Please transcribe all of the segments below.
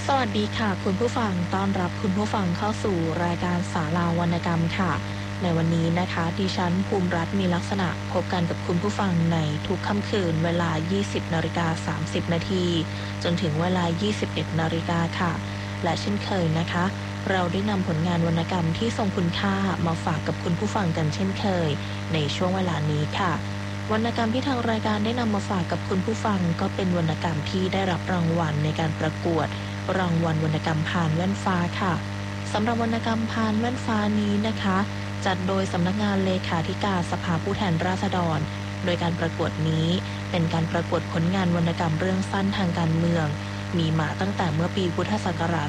สวัสดีค่ะคุณผู้ฟังต้อนรับคุณผู้ฟังเข้าสู่รายการศาลาวรรณกรรมค่ะในวันนี้นะคะดิฉันภูมิรัตน์มีลักษณะพบกันกับคุณผู้ฟังในทุกค่ำคืนเวลา 20:30 นาทีจนถึงเวลา 21 นาฬิกาค่ะและเช่นเคยนะคะเราได้นำผลงานวรรณกรรมที่ทรงคุณค่ามาฝากกับคุณผู้ฟังกันเช่นเคยในช่วงเวลานี้ค่ะวรรณกรรมที่ทางรายการได้นำมาฝากกับคุณผู้ฟังก็เป็นวรรณกรรมที่ได้รับรางวัลในการประกวดรางวัลวรรณกรรมพานแว่นฟ้าค่ะสำหรับวรรณกรรมพานแว่นฟ้านี้นะคะจัดโดยสำนักงานเลขาธิการสภาผู้แทนราษฎรโดยการประกวดนี้เป็นการประกวดผลงานวรรณกรรมเรื่องสั้นทางการเมืองมีมาตั้งแต่เมื่อปีพุทธศักราช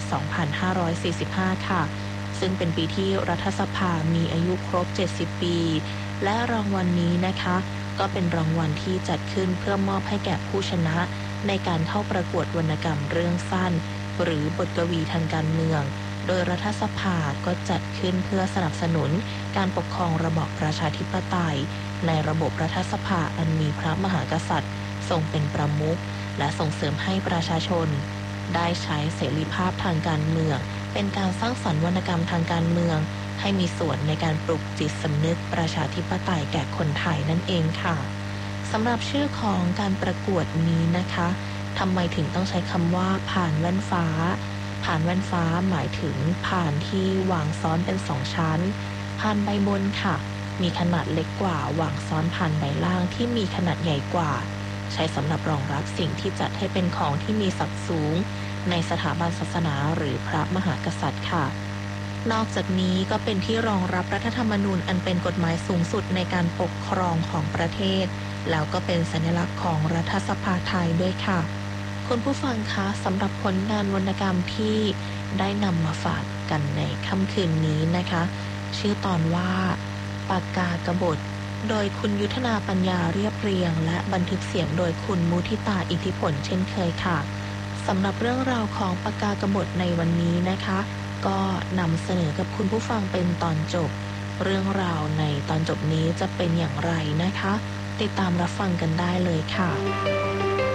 2545 ค่ะซึ่งเป็นปีที่รัฐสภามีอายุครบ 70 ปีและรางวัลนี้นะคะก็เป็นรางวัลที่จัดขึ้นเพื่อมอบให้แก่ผู้ชนะในการเข้าประกวดวรรณกรรมเรื่องสั้นหรือบทกวีทางการเมืองโดยรัฐสภาก็จัดขึ้นเพื่อสนับสนุนการปกครองระบอบประชาธิปไตยในระบบรัฐสภาอันมีพระมหากษัตริย์ทรงเป็นประมุขและส่งเสริมให้ประชาชนได้ใช้เสรีภาพทางการเมืองเป็นการสร้างสรรค์วรรณกรรมทางการเมืองให้มีส่วนในการปลุกจิตสำนึกประชาธิปไตยแก่คนไทยนั่นเองค่ะสำหรับชื่อของการประกวดนี้นะคะทำไมถึงต้องใช้คำว่าผ่านแว่นฟ้าผ่านแว่นฟ้าหมายถึงผ่านที่วางซ้อนเป็น2ชั้นผ่านใบบนค่ะมีขนาดเล็กกว่าวางซ้อนผ่านใบล่างที่มีขนาดใหญ่กว่าใช้สำหรับรองรับสิ่งที่จัดให้เป็นของที่มีศักดิ์สูงในสถาบันศาสนาหรือพระมหากษัตริย์ค่ะนอกจากนี้ก็เป็นที่รองรับรัฐธรรมนูญอันเป็นกฎหมายสูงสุดในการปกครองของประเทศแล้วก็เป็นสัญลักษณ์ของรัฐสภาไทยด้วยค่ะคุณผู้ฟังคะสำหรับผลงานวรรณกรรมที่ได้นำมาฝากกันในค่ำคืนนี้นะคะชื่อตอนว่าปากกากบฏโดยคุณยุทธนาปัญญาเรียบเรียงและบันทึกเสียงโดยคุณมุทิตาอิทธิผลเช่นเคยค่ะสำหรับเรื่องราวของปากกากบฏในวันนี้นะคะก็นำเสนอกับคุณผู้ฟังเป็นตอนจบเรื่องราวในตอนจบนี้จะเป็นอย่างไรนะคะติดตามรับฟังกันได้เลยค่ะ